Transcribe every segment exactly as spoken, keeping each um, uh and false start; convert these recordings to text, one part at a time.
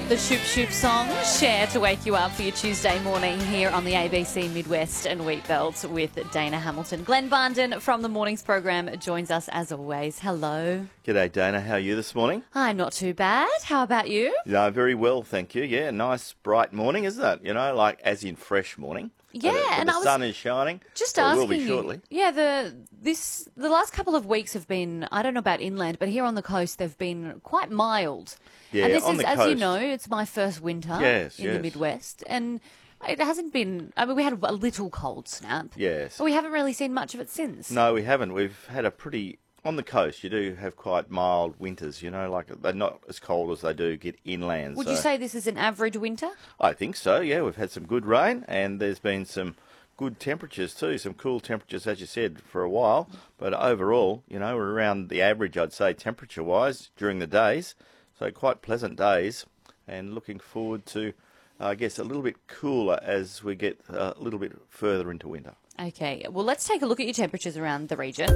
The Shoop Shoop song, Share, to wake you up for your Tuesday morning here on the A B C Midwest and Wheatbelt with Dana Hamilton. Glenn Barnden from the Mornings program joins us as always. Hello. G'day, Dana. How are you this morning? I'm not too bad. How about you? Yeah, very well, thank you. Yeah, nice bright morning, isn't it? You know, like as in fresh morning. Yeah, Where the, where and the I was sun is shining. Just Well, it asking will be you. shortly. Yeah, the this the last couple of weeks have been, I don't know about inland, but here on the coast they've been quite mild. Yeah, and this on is, the as you coast. know, it's my first winter Yes, in the yes. Midwest, and it hasn't been. I mean, we had a little cold snap. Yes. But we haven't really seen much of it since. No, we haven't. We've had a pretty... On the coast, you do have quite mild winters, you know, like they're not as cold as they do get inland. Would so you say this is an average winter? I think so, yeah. We've had some good rain and there's been some good temperatures too, some cool temperatures, as you said, for a while. But overall, you know, we're around the average, I'd say, temperature-wise during the days. So quite pleasant days and looking forward to, uh, I guess, a little bit cooler as we get a little bit further into winter. Okay, well, let's take a look at your temperatures around the region.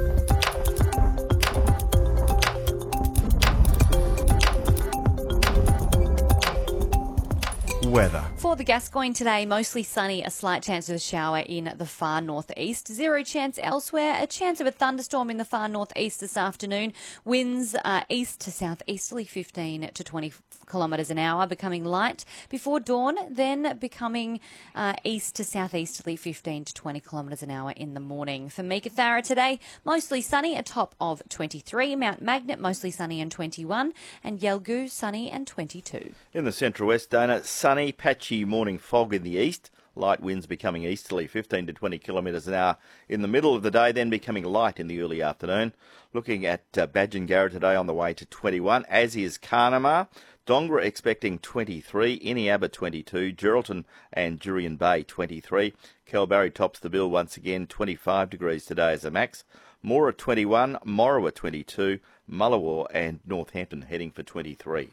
Weather. For the Gascoyne today, mostly sunny, a slight chance of a shower in the far northeast. Zero chance elsewhere. A chance of a thunderstorm in the far northeast this afternoon. Winds uh, east to southeasterly fifteen to twenty kilometres an hour, becoming light before dawn, then becoming uh, east to southeasterly fifteen to twenty kilometres an hour in the morning. For Meekatharra today, mostly sunny, a top of twenty-three. Mount Magnet, mostly sunny and twenty-one. And Yalgoo, sunny and twenty-two. In the central west, Dana, sunny, patchy morning fog in the east. Light winds becoming easterly, fifteen to twenty kilometres an hour in the middle of the day, then becoming light in the early afternoon. Looking at uh, Badgingarra today on the way to twenty-one, as is Carnamah. Dongra expecting twenty-three, Iniaba twenty-two, Geraldton and Jurien Bay twenty-three. Kalbarri tops the bill once again, twenty-five degrees today as a max. Moora twenty-one, Morawa twenty-two, Mullawar and Northampton heading for twenty-three.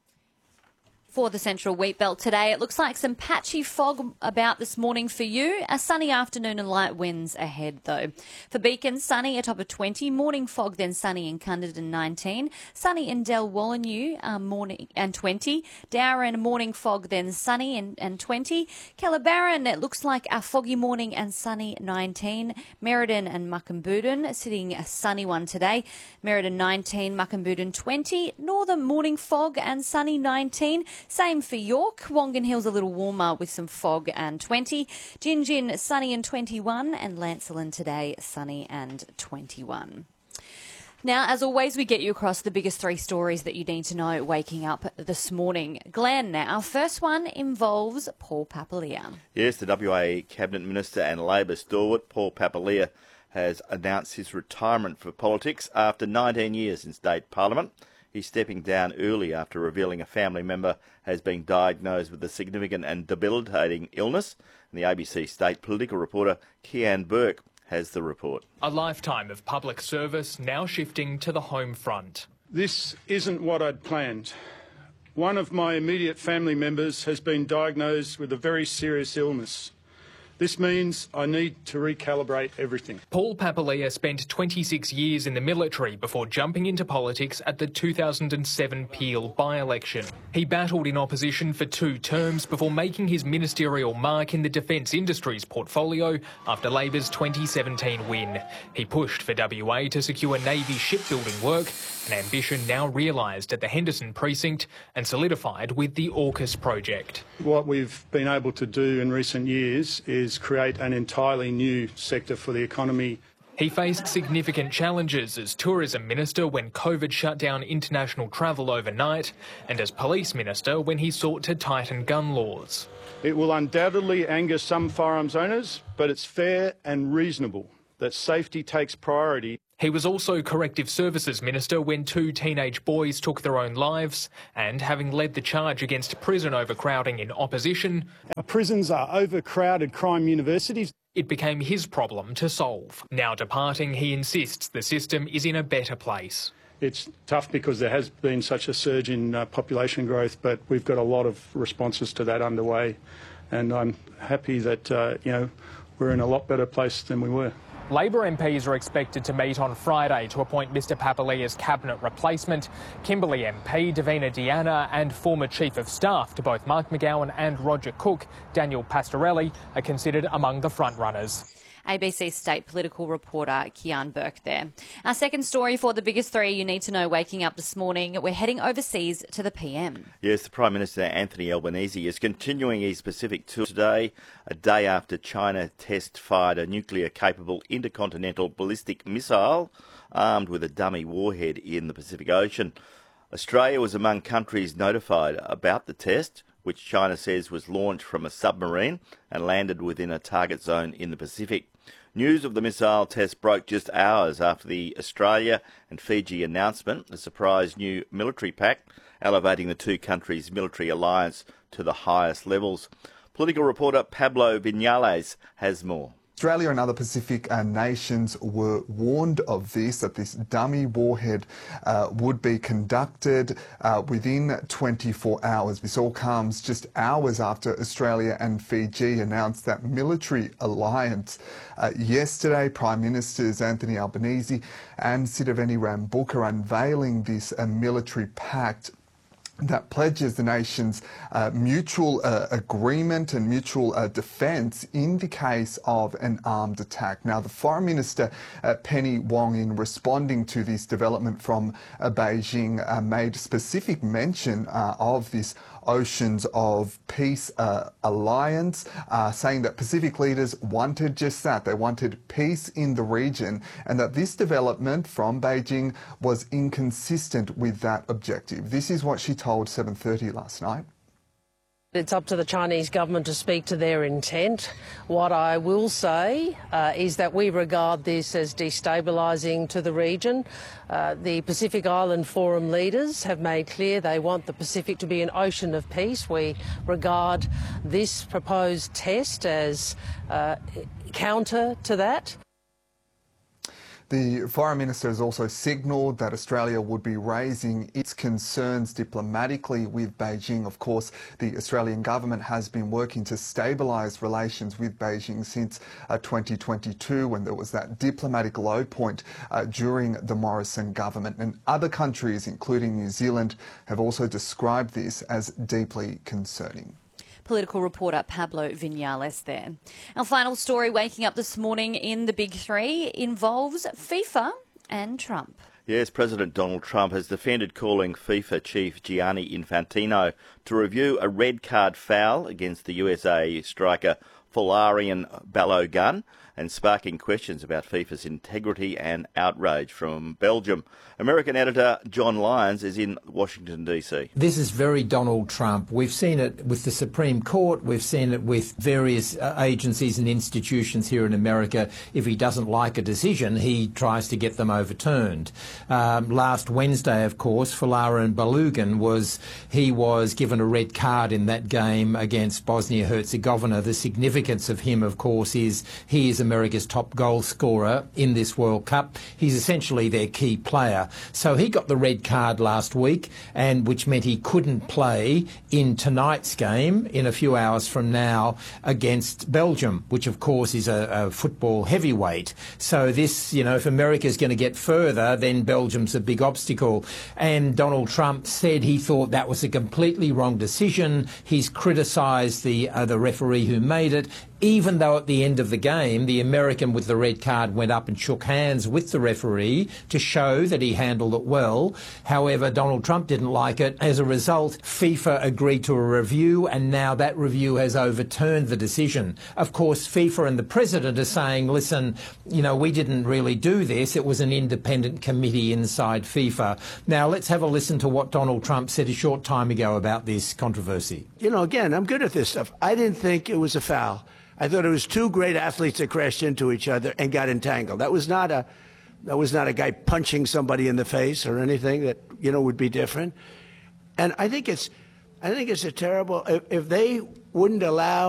For the central wheat belt today, it looks like some patchy fog about this morning for you. A sunny afternoon and light winds ahead, though. For Beacon, sunny, a top of twenty. Morning fog, then sunny in Cunderdin, nineteen. Sunny in Dalwallinu, uh, morning and twenty. Dowran, morning fog, then sunny and, and twenty. Calabaran, it looks like a foggy morning and sunny, nineteen. Merredin and Muckamboodin, sitting a sunny one today. Merredin, nineteen. Muckamboodin, twenty. Northern, morning fog and sunny, nineteen. Same for York. Wongan Hill's a little warmer with some fog and twenty. Gingin, sunny and twenty-one. And Lancelin today, sunny and twenty-one. Now, as always, we get you across the biggest three stories that you need to know waking up this morning. Glenn, our first one involves Paul Papalia. Yes, the W A Cabinet Minister and Labor stalwart Paul Papalia has announced his retirement for politics after nineteen years in state parliament. He's stepping down early after revealing a family member has been diagnosed with a significant and debilitating illness. And the A B C state political reporter Kian Burke has the report. A lifetime of public service now shifting to the home front. This isn't what I'd planned. One of my immediate family members has been diagnosed with a very serious illness. This means I need to recalibrate everything. Paul Papalia spent twenty-six years in the military before jumping into politics at the two thousand seven Peel by-election. He battled in opposition for two terms before making his ministerial mark in the defence industries portfolio after Labor's twenty seventeen win. He pushed for W A to secure Navy shipbuilding work, an ambition now realised at the Henderson precinct and solidified with the AUKUS project. What we've been able to do in recent years is create an entirely new sector for the economy. He faced significant challenges as Tourism Minister when COVID shut down international travel overnight and as Police Minister when he sought to tighten gun laws. It will undoubtedly anger some firearms owners, but it's fair and reasonable that safety takes priority. He was also Corrective Services Minister when two teenage boys took their own lives and, having led the charge against prison overcrowding in opposition, Our prisons are overcrowded crime universities. it became his problem to solve. Now departing, he insists the system is in a better place. It's tough because there has been such a surge in uh, population growth, but we've got a lot of responses to that underway, and I'm happy that, uh, you know, we're in a lot better place than we were. Labor M Ps are expected to meet on Friday to appoint Mr Papalia cabinet replacement. Kimberley M P, Davina Deanna, and former Chief of Staff to both Mark McGowan and Roger Cook, Daniel Pastorelli, are considered among the frontrunners. A B C state political reporter Kian Burke there. Our second story for the biggest three you need to know waking up this morning. We're heading overseas to the P M. Yes, the Prime Minister Anthony Albanese is continuing his Pacific tour today, a day after China test-fired a nuclear-capable intercontinental ballistic missile armed with a dummy warhead in the Pacific Ocean. Australia was among countries notified about the test, which China says was launched from a submarine and landed within a target zone in the Pacific. News of the missile test broke just hours after the Australia and Fiji announcement, a surprise new military pact, elevating the two countries' military alliance to the highest levels. Political reporter Pablo Vinales has more. Australia and other Pacific uh, nations were warned of this, that this dummy warhead uh, would be conducted uh, within twenty-four hours. This all comes just hours after Australia and Fiji announced that military alliance. Uh, yesterday, Prime Ministers Anthony Albanese and Sitiveni Rabuka unveiling this uh, military pact that pledges the nation's uh, mutual uh, agreement and mutual uh, defence in the case of an armed attack. Now, the Foreign Minister, uh, Penny Wong, in responding to this development from uh, Beijing, uh, made specific mention uh, of this Oceans of Peace uh, alliance, uh, saying that Pacific leaders wanted just that. They wanted peace in the region, and that this development from Beijing was inconsistent with that objective. This is what she told seven thirty last night. It's up to the Chinese government to speak to their intent. What I will say uh, is that we regard this as destabilising to the region. Uh, the Pacific Island Forum leaders have made clear they want the Pacific to be an ocean of peace. We regard this proposed test as uh, counter to that. The Foreign Minister has also signalled that Australia would be raising its concerns diplomatically with Beijing. Of course, the Australian government has been working to stabilise relations with Beijing since uh, twenty twenty-two, when there was that diplomatic low point uh, during the Morrison government. And other countries, including New Zealand, have also described this as deeply concerning. Political reporter Pablo Vinales there. Our final story waking up this morning in the big three involves FIFA and Trump. Yes, President Donald Trump has defended calling FIFA chief Gianni Infantino to review a red card foul against the U S A striker Folarin Balogun and sparking questions about FIFA's integrity and outrage from Belgium. American editor John Lyons is in Washington, D C. This is very Donald Trump. We've seen it with the Supreme Court. We've seen it with various uh, agencies and institutions here in America. If he doesn't like a decision, he tries to get them overturned. Um, last Wednesday, of course, Folarin Balogun was, he was given a red card in that game against Bosnia-Herzegovina. The significance of him, of course, is he is America's top goal scorer in this World Cup. He's essentially their key player. So he got the red card last week, and which meant he couldn't play in tonight's game in a few hours from now against Belgium, which of course is a, a football heavyweight. So this, you know, if America's going to get further, then Belgium's a big obstacle. And Donald Trump said he thought that was a completely wrong decision. He's criticised the uh, the referee who made it, even though at the end of the game, the American with the red card went up and shook hands with the referee to show that he handled it well. However, Donald Trump didn't like it. As a result, FIFA agreed to a review, and now that review has overturned the decision. Of course, FIFA and the president are saying, listen, you know, we didn't really do this. It was an independent committee inside FIFA. Now, let's have a listen to what Donald Trump said a short time ago about this controversy. You know, again, I'm good at this stuff. I didn't think it was a foul. I thought it was two great athletes that crashed into each other and got entangled. That was not a, that was not a guy punching somebody in the face or anything that, you know, would be different. And I think it's, I think it's a terrible, if, if they wouldn't allow